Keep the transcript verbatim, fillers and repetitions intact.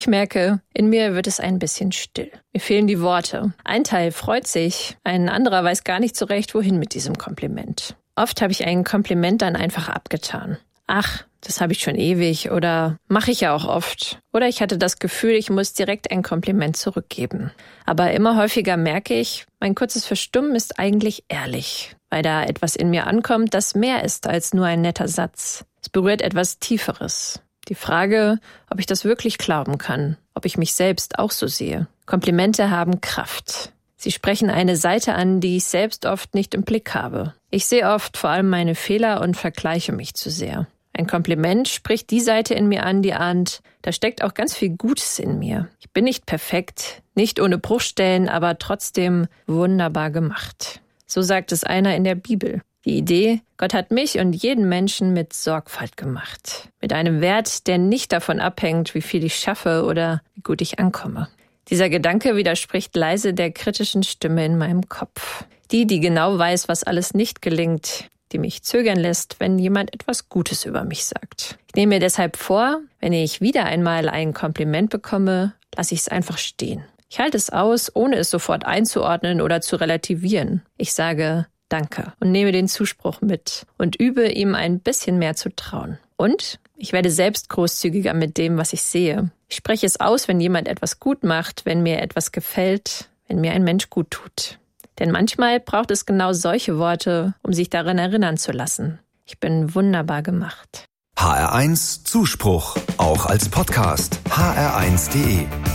Ich merke, in mir wird es ein bisschen still. Mir fehlen die Worte. Ein Teil freut sich, ein anderer weiß gar nicht so recht, wohin mit diesem Kompliment. Oft habe ich ein Kompliment dann einfach abgetan. Ach, das habe ich schon ewig oder mache ich ja auch oft. Oder ich hatte das Gefühl, ich muss direkt ein Kompliment zurückgeben. Aber immer häufiger merke ich, mein kurzes Verstummen ist eigentlich ehrlich, weil da etwas in mir ankommt, das mehr ist als nur ein netter Satz. Es berührt etwas Tieferes. Die Frage, ob ich das wirklich glauben kann, ob ich mich selbst auch so sehe. Komplimente haben Kraft. Sie sprechen eine Seite an, die ich selbst oft nicht im Blick habe. Ich sehe oft vor allem meine Fehler und vergleiche mich zu sehr. Ein Kompliment spricht die Seite in mir an, die ahnt, da steckt auch ganz viel Gutes in mir. Ich bin nicht perfekt, nicht ohne Bruchstellen, aber trotzdem wunderbar gemacht. So sagt es einer in der Bibel. Die Idee, Gott hat mich und jeden Menschen mit Sorgfalt gemacht. Mit einem Wert, der nicht davon abhängt, wie viel ich schaffe oder wie gut ich ankomme. Dieser Gedanke widerspricht leise der kritischen Stimme in meinem Kopf. Die, die genau weiß, was alles nicht gelingt, die mich zögern lässt, wenn jemand etwas Gutes über mich sagt. Ich nehme mir deshalb vor, wenn ich wieder einmal ein Kompliment bekomme, lasse ich es einfach stehen. Ich halte es aus, ohne es sofort einzuordnen oder zu relativieren. Ich sage Danke und nehme den Zuspruch mit und übe, ihm ein bisschen mehr zu trauen. Und ich werde selbst großzügiger mit dem, was ich sehe. Ich spreche es aus, wenn jemand etwas gut macht, wenn mir etwas gefällt, wenn mir ein Mensch gut tut. Denn manchmal braucht es genau solche Worte, um sich daran erinnern zu lassen. Ich bin wunderbar gemacht. H R eins Zuspruch, auch als Podcast. H R eins punkt de